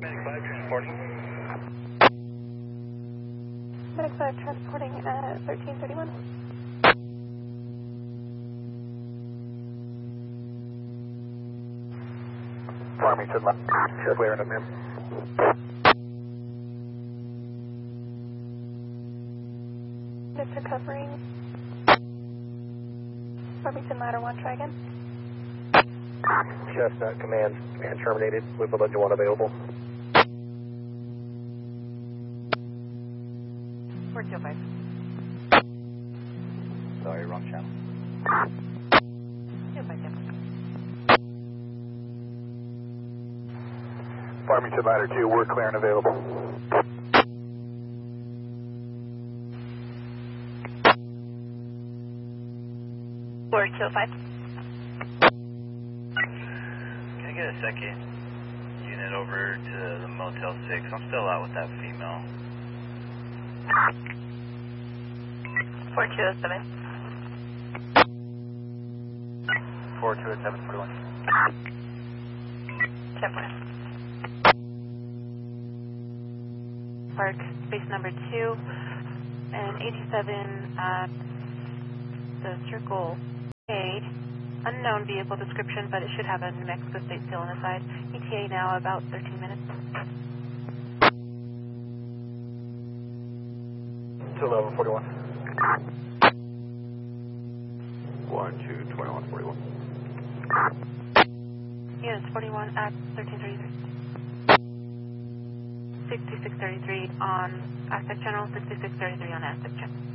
Medic 5 transporting. Medic 5 transporting at 1331. Farmington, clearing it, ma'am. It's recovering. Farmington ladder 1, try again. Chestnut, command terminated. We have a Ledger 1 available. 425. Sorry, wrong channel. 257. Farmington ladder 2, we're clear and available. Four 205. Can I get a second unit over to the Motel 6? I'm still out with that female. 4207. 4207, 41. 10 point. Park, base number 2, and 87 at the Circle A. Unknown vehicle description, but it should have a New Mexico state seal on the side. ETA now about 13 minutes. To 1141. 122141. Units 41 at 1333. 6633 on Aztec Channel, 6633 on Aztec Channel.